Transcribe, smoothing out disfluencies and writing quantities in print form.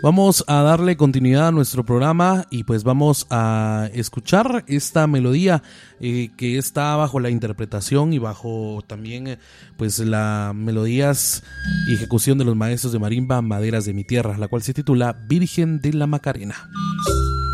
Vamos a darle continuidad a nuestro programa y pues vamos a escuchar esta melodía que está bajo la interpretación y bajo también pues las melodías y ejecución de los maestros de marimba Maderas de mi Tierra, la cual se titula Virgen de la Macarena.